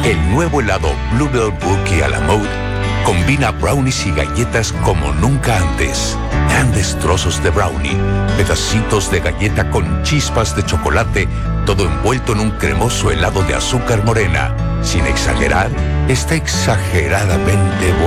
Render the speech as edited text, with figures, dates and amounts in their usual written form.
El nuevo helado Bluebell Brookie a la Mode combina brownies y galletas como nunca antes. Grandes trozos de brownie, pedacitos de galleta con chispas de chocolate, todo envuelto en un cremoso helado de azúcar morena. Sin exagerar, está exageradamente bueno.